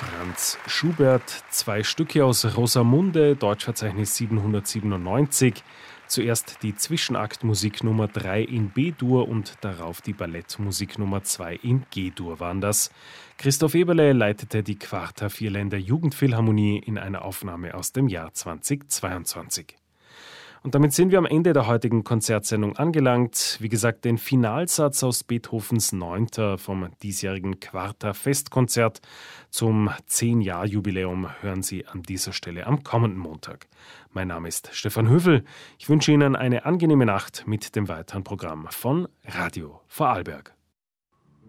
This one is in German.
Franz Schubert, 2 Stücke aus Rosamunde, Deutschverzeichnis 797. Zuerst die Zwischenaktmusik Nummer 3 in B-Dur und darauf die Ballettmusik Nummer 2 in G-Dur waren das. Christoph Eberle leitete die Quarta Vierländer Jugendphilharmonie in einer Aufnahme aus dem Jahr 2022. Und damit sind wir am Ende der heutigen Konzertsendung angelangt. Wie gesagt, den Finalsatz aus Beethovens 9. vom diesjährigen Quarta-Festkonzert zum 10-Jahr-Jubiläum hören Sie an dieser Stelle am kommenden Montag. Mein Name ist Stefan Höfel. Ich wünsche Ihnen eine angenehme Nacht mit dem weiteren Programm von Radio Vorarlberg.